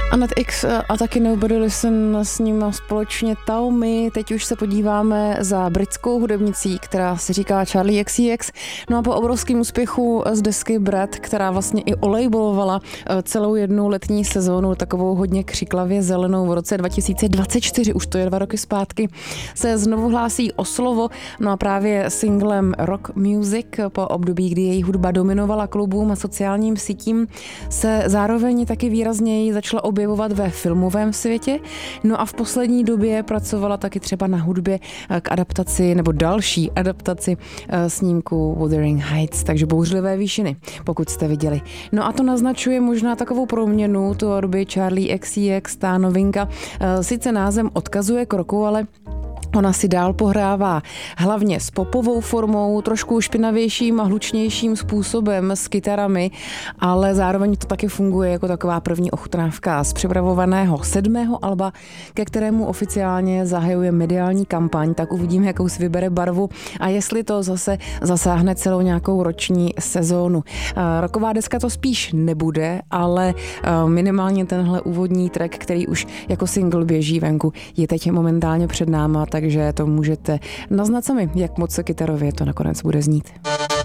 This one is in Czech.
Annette X a taky Nobody Listen, s ním společně Taomi. Teď už se podíváme za britskou hudebnicí, která se říká Charli XCX. No a po obrovském úspěchu z desky Brat, která vlastně i olejbolovala celou jednu letní sezónu, takovou hodně křiklavě zelenou v roce 2024, už to je 2 roky zpátky, se znovu hlásí o slovo. No a právě singlem Rock Music po období, kdy její hudba dominovala klubům a sociálním sítím, se zároveň taky výrazněji začala objevovat ve filmovém světě. No a v poslední době pracovala taky třeba na hudbě k adaptaci nebo další adaptaci snímku Wuthering Heights, takže Bouřlivé výšiny, pokud jste viděli. No a to naznačuje možná takovou proměnu tvorby Charli XCX, ta novinka. Sice název odkazuje k roku, ale ona si dál pohrává hlavně s popovou formou, trošku špinavějším a hlučnějším způsobem s kytarami, ale zároveň to taky funguje jako taková první ochutnávka z připravovaného 7. alba, ke kterému oficiálně zahajuje mediální kampaň, tak uvidíme, jakou si vybere barvu a jestli to zase zasáhne celou nějakou roční sezónu. Roková deska to spíš nebude, ale minimálně tenhle úvodní track, který už jako single běží venku, je teď momentálně před náma, takže to můžete naznat sami, jak moc kytarově to nakonec bude znít.